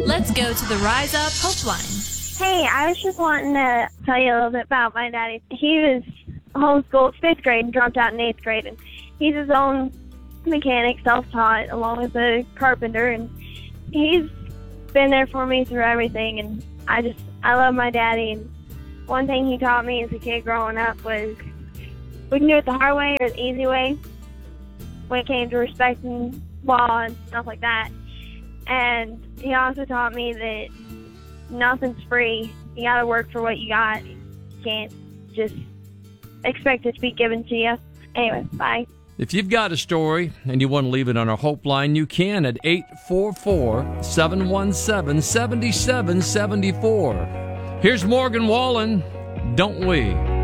Let's go to the Rise Up Hope Line. Hey, I was just wanting to tell you a little bit about my daddy. He was homeschooled 5th grade and dropped out in 8th grade. And he's his own mechanic, self-taught, along with a carpenter. And he's been there for me through everything. And I love my daddy. And one thing he taught me as a kid growing up was we can do it the hard way or the easy way when it came to respecting law and stuff like that. And he also taught me that nothing's free. You gotta work for what you got. You can't just expect it to be given to you. Anyway, bye. If you've got a story and you want to leave it on our Hope Line, you can at 844-717-7774. Here's Morgan Wallen, Don't We?